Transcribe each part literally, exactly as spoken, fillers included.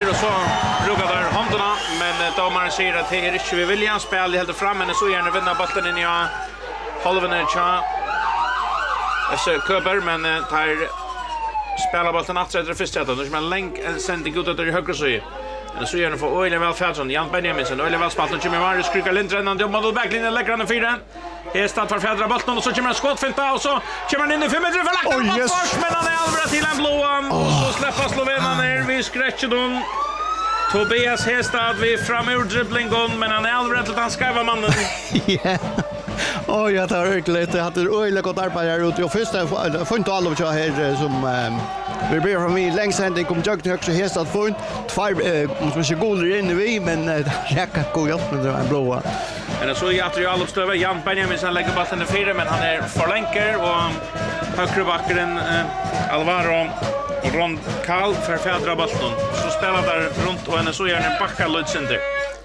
och så brukar där händerna men domaren säger att det är inte vi vill igen spela helt fram men så gärna vinna bollen in i halvan av cha. Så Köper men tar spelar bollen efter det första då som en länk sändning ut åt höger så. Men så gärna för Oile väl Fältsson Jan Benjaminsen Oile väl spelar till Marius Kryka Lindgren och de model backlinjen lägger han fyra. Här står för fjärde bollen och så kommer en skottfinta och så kommer han in i fem meter för lagt oh, yes. Men han är allra till en blåan och så släpper Slovenen ner vi skräcker dem. Tobias Hestad vi fram ur dribblingen men han är allra till han skriver mannen. Ja. Oj, jag tar verkligen det hade öle gott arbete här ute och första får inte alla att här som vi ber från mig längs händen kom jag till högsta Hestad får två måste inte goler in vi men räcka gå upp med en blåa. Men så är det ju alla stöver Jan Benjaminsen lägger bollen i fyra men han är förlänker och högerbacken eh, Alvaro Ron Karl för fjärde bollen så spelar där runt och en så gärna en backa Lutzinder.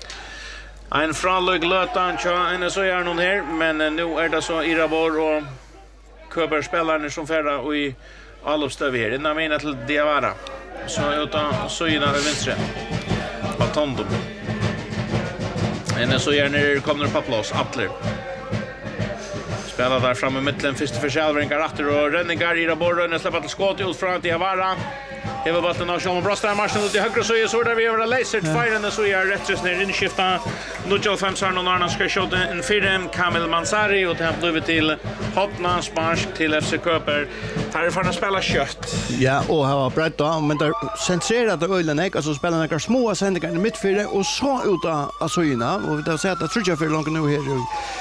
En fralög lötan tja en så gärna någon här men nu är det så Irabor och Köper spelarna som färda och i alla stöver här. Innan mina till Diawara så utan så gärna vänster. Batondo. En så gärna kommer på plats Atler. Spelar där framme i mitten första försälvringar efter och räddningar i Raborren släpper till skott ut från Diawara. Heva bollen av Sean Brostar marschen ut i högra så är så där vi över laser firen så är rätt ner in skifta Nujal fem Sarn och Arna ska skjuta en fyra Kamil Mansari och det har blivit till Hotna spark till F C Köper. Tar för att spela kött. Ja, och har brett då men där centrerat ölen ek alltså spelar några små sändningar i mittfältet och så ut av Asyna och det har sett att tror jag för långt nu här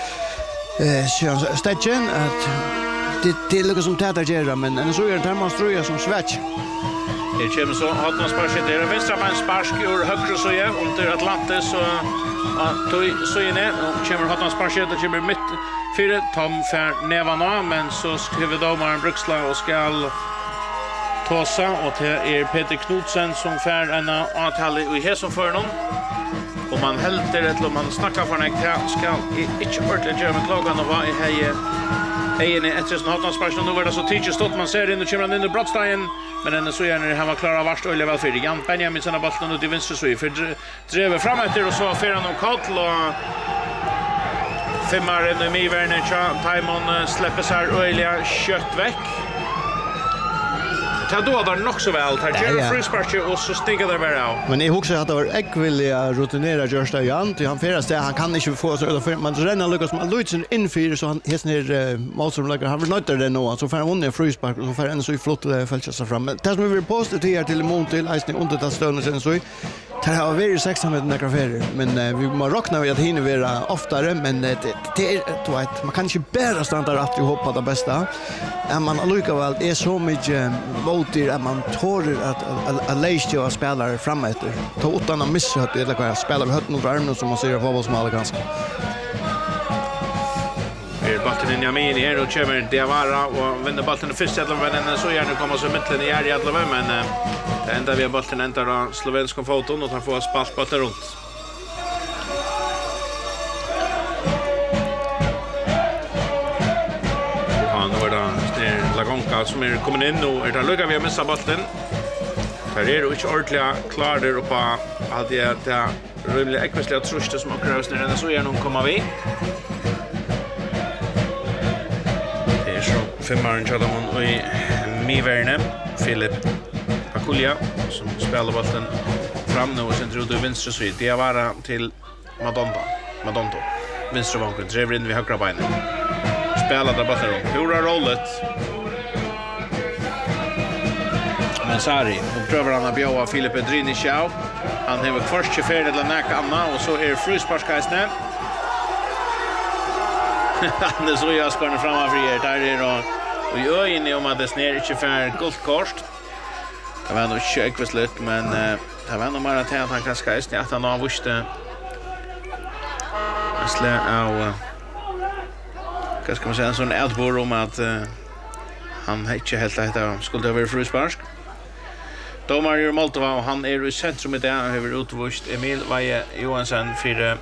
eh så stäcken att det det lukar som täta gera men en så är det man ströja som svetch. Det kommer så att man sparkar det vänstra man sparkar ur högra så är under Atlantis och att så är det och kommer att man sparkar det kommer mitt fyra Tom för Nevana men så skriver domaren Bruksla och skall tosa och det är Peter Knudsen som för en avtal i här som för någon och man helt det till man snackar för en ska inte ordentligt göra med klagan och vad är här Egen är ett sånt att sparka nu var det så teacher stått man ser in och kommer in i Brottstein men den så gärna han var klara vart och level för Jan Benjamin sina bollen ut i vänster så för driver fram efter och så för han och Kall och femmar in i Miverne Timon släpper sig öliga kött väck. Ta då där nog så väl tar Jerry Frispark och så sticker där bara av. Men jag också att det var äckvilliga rutinerade Görsta Jan till han färas där han kan inte få så för man renner Lucas man Lutzen in för så han häst ner Malmström lägger han vill nöta det nu så får han vinna frispark och så får han så i flott fälta sig fram. Men det som vi vill posta till här till mot till Eisne under det stönet sen så det har varit sex med några affärer men uh, vi må rockna vi att hinna vara oftare men uh, det det är vet man kan inte bara stanna där att hoppa det bästa. Är man lika väl är så mycket motiv att man tror att att lägga spelare framåt. Ta utan att missa att det kan spela med hötten och armen som man ser på som alla ganska. Er bollen in Yamin här och kommer Diawara och vänder bollen i första halvan men så gärna kommer så mitten i är i alla men det enda vi har bollen ända då slovenska foton och han får spalt bollen runt. Han var där Lagonka som är kommer in och är där lyckas vi missa bollen. Här är det inte ordentligt klar där uppe att det är rymligt ekvisliga tröster som åker över när så gärna kommer vi. Femmaren Chadamon och i Miverne Filip Pakulja som spelar bollen fram nu och sen tror du vänster så det är vara till Madonda Madonto vänster vanken driver in vid högra benet spelar där bollen hur rollet men Sari och prövar han att bjöa Filip Edrini Schau han har först chaufför eller näka Anna och så är frusparskaisnen det så jag ska framför er där är då och jag är inne om att det snär inte för guldkort. Det var nog inte ekvisligt men det var nog mer att han kan skajst att han avvisste slä av vad ska man säga en sån outbore om att han inte helt att det skulle över fruspark. Domar gör Moldova och han är i centrum i det över utvist Emil Vaje Johansson för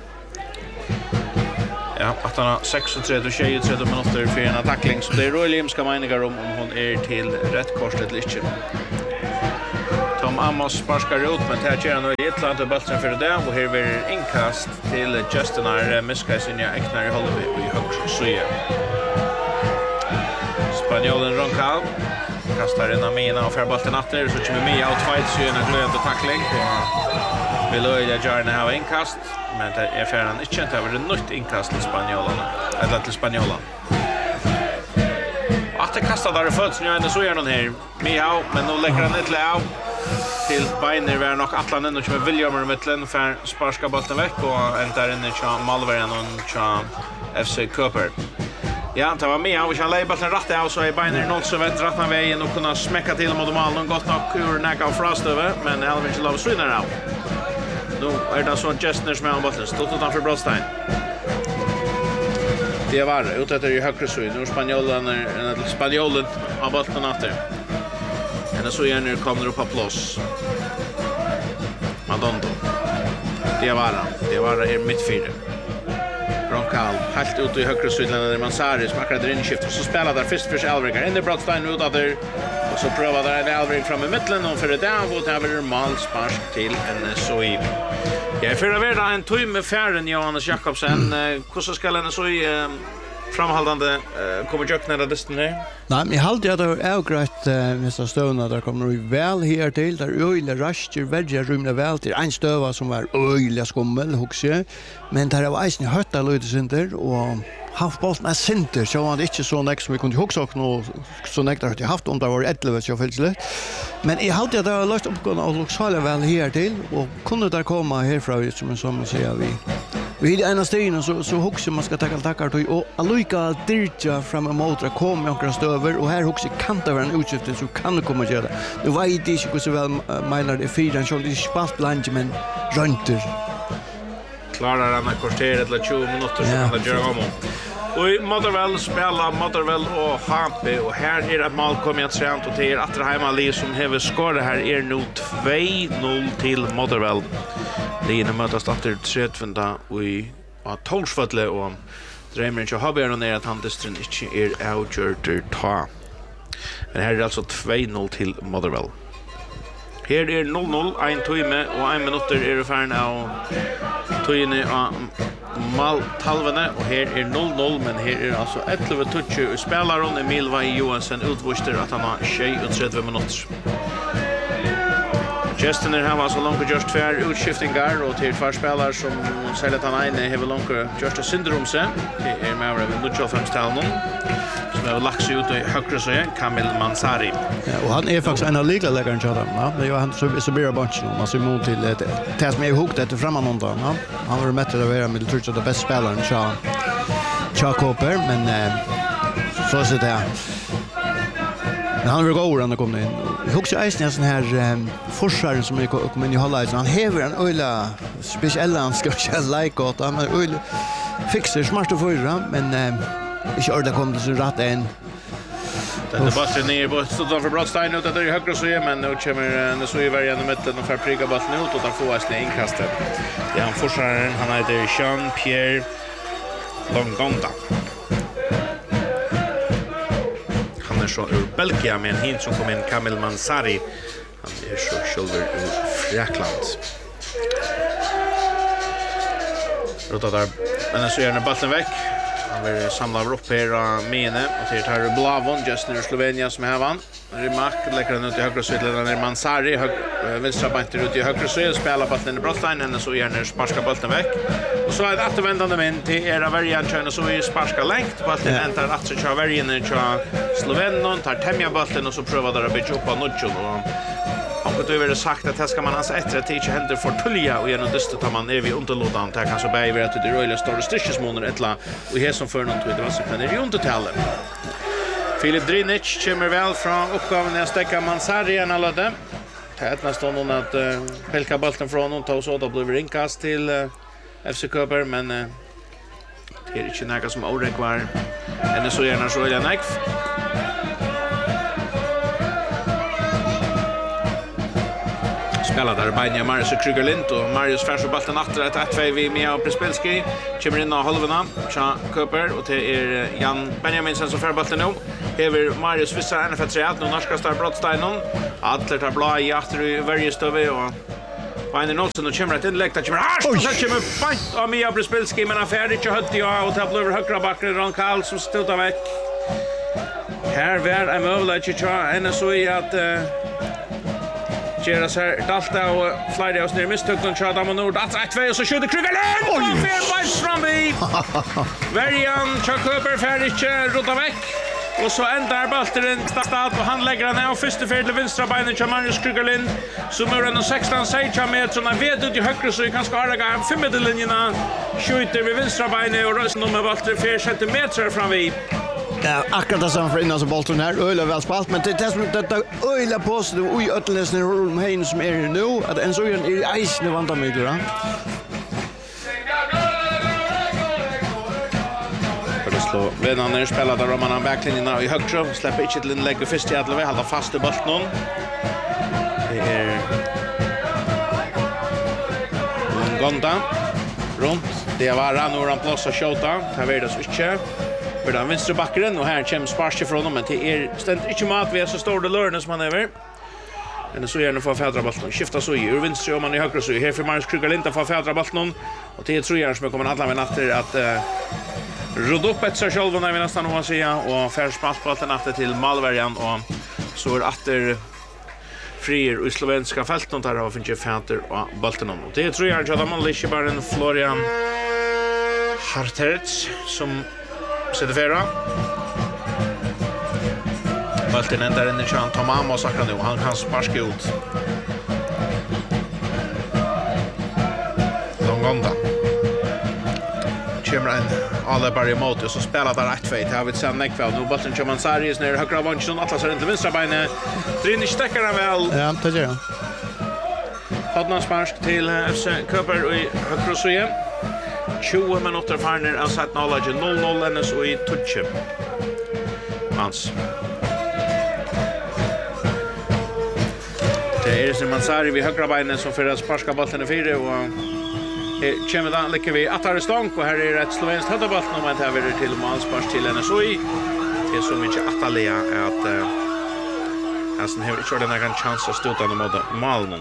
ja, att han har sextiotre och tjugotre minuter för en attackling så det är Roy Lim ska meningar om om hon är till rätt kors eller inte. Tom Amos sparskar ut, men här kör han i ett land och bulten för det och här blir inkast till Justin är miskar sin jag äknar i Hollywood i högst så är. Spanjolen Roncal kastar in Amina och för bulten åter så kommer med outfight så en glömd tackling och vill öja Jarna ha inkast, men det är färran inte inte över det nytt inkast till Spanjolarna eller till Spanjolan. Att det kastar där föds nu ändå så är någon här. Miao, men nu lägger han ett läv till Beiner var nog Atlanten och kommer William i mitten för sparska bollen veck och äntar in i Chan Malvern och Chan F C Cooper. Ja, det var Miao och han lägger bollen rätt av så är Beiner noll så vet rätt vägen och kunna smäcka till mot mål och gott nog ur näka av Frost över, men Elvin Love svinner now. Nu är det så Justner som är på bollen, stod utanför Broadstein. Det var ute efter i högre så nu spanjolen är spanjolen har bollen efter. Men så gärna kommer upp på plats. Madondo. Det var det var här mittfältet. Roncal helt ute i högre sidan där Mansari smakar där in i skift och så spelar där först för Alvring in i Broadstein ut där och så prövar där Alvring från mitten och för det där och det blir målspark till en så i. Jag för det var en timme färden Johannes Jakobsen. Hur så ska den så i framhållande uh, kommer jag knäda distan här? Nej, men jag hade att det var avgrätt nästa stövna där kommer vi väl här till där öjliga raster välja rumla väl till en stöva som var öjliga skummel huxje men där var isen hötta lite center och haft bollen är center så var det inte så näck som vi kunde huxa och nå så näck där jag haft under var elva så fältsligt men jag hade att det var lust uppgående och luxala väl här till och kunde där komma härifrån som som säger vi Vi är ena stegen så så huxar man ska tacka tackar till och Aluika dirja fram emot det kommer några stöver och här huxar kan det vara en utskiftning så kan det komma göra. Nu vet det inte så väl menar det fyra så det spalt lunch men runter. Klarar han att kortera eller tjugo minuter så kan det göra om. Och i Motherwell spelar Motherwell och Hampe och här är det mål kommer att sent och till att Heima Lee som har skårat här är nu två noll till Motherwell. Lina mötas efter trettonde och i Tolsfötle och drömmer inte har vi ner att han distrin inte är outgjort ta. Men här är alltså två noll till Motherwell. Här är noll noll, en timme och en minuter är det färden av tøyene av Maltalvene och här är noll noll men här är alltså elva touch och spelaren Emil Vai Johansson utvuster att han har trettio minuter. Justin är här så långt just för utskiftningar och till två spelare som säger att han är har långt just ett syndrom så det är med över Nucho Femstalnon som har lagt sig ut i högre så igen Kamil Mansari. Ja, och han är faktiskt en av ligalägaren till dem. Ja. Det är ju han så så blir bunchen man ser mot till ett test med ihop det framan någon ja. Han var med att vara med tror jag det bästa spelaren så Chuck Cooper men eh, så så det men han vill gå över när kommer in. Jag huxar isen en sån här um, forsaren som kommer in i highlights. Han häver en öla speciella han ska köra like åt han är öl fixer smart och förra men um, inte ordet kommer så rätt än. Den är bara ner på stått för Broadstein ut där i högra så men nu kommer nu så i varje i mitten och för pricka bollen ut och där får Wesley inkastet. Det är han forsaren han heter Jean-Pierre Longonda. Han är så ur Belgien med en hint som kom in Kamil Mansari. Han är så shoulder ur Fräkland. Rota där. Men så är den bollen väck. Han vill samla upp här och mene och till tar Blavon just nu Slovenien som här vann. Rimak lägger den ut i högra sidan när Mansari hög vänstra banter ut i högra sidan spelar bollen i Broadstein och så gärna sparska bollen väck. Och så är det återvändande men till era variant kör så är sparska längt bollen äntar att så kör varje när kör Slovenien tar tämja bollen och så provar där att bygga upp på Nucho och om det över sagt att här ska man alltså efter att det inte händer för tulja och genom det tar man är vi underlådan att kanske bäver att det röjliga stora stischesmåner ettla och här som för något det var så kan det ju inte tala. Filip Drinic kommer väl från uppgåvan att stäcka Mansari en alla det. Tätna står någon att uh, pelka bollen från honom ta så då blir det inkast till uh, F C Cooper men uh, det är inte något som Orek var. Ännu så gärna så är det näck. spelar där Banja Marius och Krygerlind och Marius färs bollen efter ett ett två vi med och Prispelski kommer in och halvarna Cha Cooper och det är Jan Benjaminsen som färs bollen nu. Hever Marius vissa N F L tre nu norska star Brottsteinen. Alla tar blå i efter i varje stöve och Vainer Nolsen och kommer ett inlägg där kommer harst och så kommer fint av Mia Prispelski men affär inte hött jag och tar över högra backen Ron Karl som stöter väck. Här var en möjlighet att köra en så i att Geras här Dalta och Flydale ner misstog den Chad Amon Nord att ett två och så skjuter Krygerlind och fair by Stromby. Verian Chuck Cooper färdigt rota väck och så ändar bollen stad och han lägger den av första fel till vänstra benet till Marius Krygerlind som är den sexton sex meter vet ut i högre så kan skara fem meter linjerna skjuter vid vänstra benet och rösten med bollen fyra centimeter fram vid. Ja, akkurat det som för innan så bollen här öle väl spalt men det är som detta öle positivt oj ötles när Rolm Hein som är nu att en så är i isen vanta mig då. För att slå redan när spelar där man har backlinjen i högre släpper inte till en lägg först till att hålla fast i bollen. Det är Gonda runt det var han och han plåsa skjuta här vet det så inte för den vänstra backen och här kommer Sparske från dem men det är ständigt inte mat vi är så står det lörne som man över. Men så gärna får fädra bollen skifta så i ur vänstra och man i högra så här för Marius Krygerlind får fädra bollen och det tror jag som kommer handla med efter att uh, rodda upp ett så själva när vi nästan har säga och färs bollen efter till Malverian och så är åter frier i slovenska fältet där har finns fäder och bollen och det tror jag att man lägger bara en Florian Harterts som sätter förra. Bollen ändar in i Chan Tomamo saknar nu. Han kan sparska ut. Longonda. Kommer en alla bara emot och så spelar där ett två. Det har vi sett näckväl. Nu bollen kör man Saris ner högra vänster och Atlas är inte vänstra benet. Drin stäcker han väl. Ja, det gör han. Hadna sparsk till F C Cooper i högra så tjugo minuter farner av satt knowledge noll noll N S och i touch. Mans. Det är som man säger vi högra benet som för att sparka bollen i fyra och kommer då lyckas vi att ta stank och här är ett slovenskt hödboll nu men det här vidare till målspars till N S O I. Det är så mycket att Alia att alltså har inte den en chans att stöta den mot Malmö.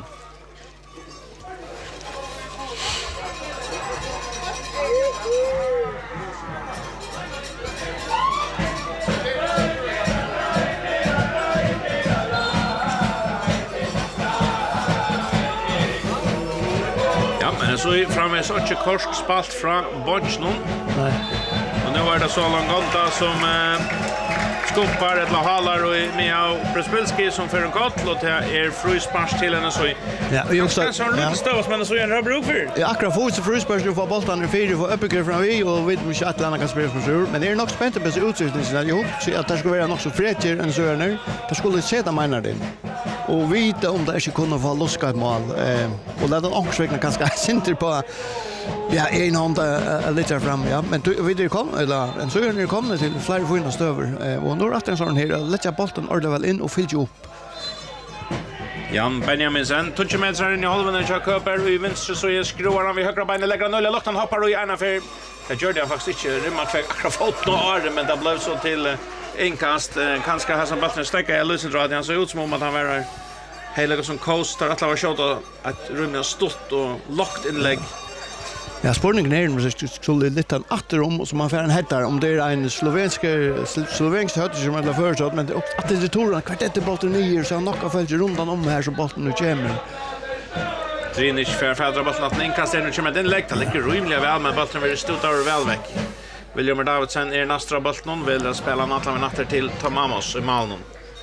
Så i framme så inte korsk spalt från Bonchnon. Nej. Och nu är det så Longonda som eh, skuppar ett halar och med av Prispelski som för en kott och det är fruspars till henne så. Ja, och också så har lite stös men så är det bruk för. Ja, akkurat för så fruspars du får bollen i fyra för uppgrepp från vi och vet mycket att landa kan spela på sur men det är nog spänt på sig utsikten så jag hoppas att det ska vara nog så frätjer än så är nu. Det skulle se det menar det. Och vita om det inte kunde få loska ett mål eh och låta den också vägna ganska center på ja en hand uh, lite fram ja men du vill du komma eller en så är ni kommer till flera fina stöver eh och då att en sån här lägga bollen ordentligt in och fylla upp. Jan Benjaminsen touch med sig in i halvan och Jacob är i vänster så är skruvar han vid högra benet lägger noll och han hoppar och gärna för det gör det faktiskt inte rymmat för akkurat fot och arm men det blev så till inkast kanske har som bollen stäcka jag löser drar han så ut som om att han var hela som coaster att lava skjuta att rummet stort och lockt inlägg. Ja, spårningen är men så skulle lite en åter om så man får en heter om det är en slovensk slovensk hötter som alla förstått men att det är toren kvartett bollen nio så han knockar fältet runt om här så bollen nu kommer. Drinic för färdra bollen att inkast in och kommer den lägg det ligger rymliga väl men bollen vill stå där väl väck. William Davidsen är nästra bollen vill spela natten med natter till Tomamos i Malmö.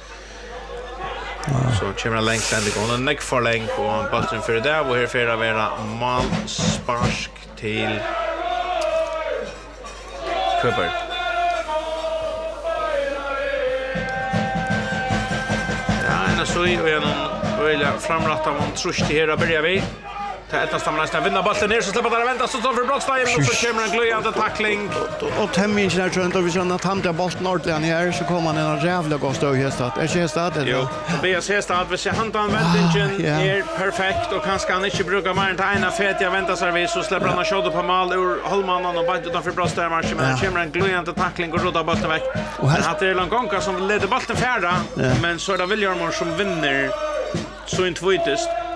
Så kommer längt den det går en neck för länk och bollen för det och här för att vara mal sparsk till Cooper. Ja, en så är en vill framrätta mot trust här börjar vi. ta ett nästan nästan vinna bollen ner så släpper där vänta så står för brottstegen och så kommer en glöjande tackling. Och Temmin där tror jag inte vi ska att han tar bollen ordentligt här så kommer han en jävla god stå i hästat. Är det hästat eller? Jo, B S hästat vi ser handanvändningen är perfekt och kanske han inte brukar mer än ena fet jag väntar servis så släpper han skott på mål ur Holmannen och bara utanför brottstegen matchen men det kommer en glöjande tackling och rodar bollen väck. Och här hade det Langonka som ledde bollen färda men så är det William som vinner så inte tvåtest.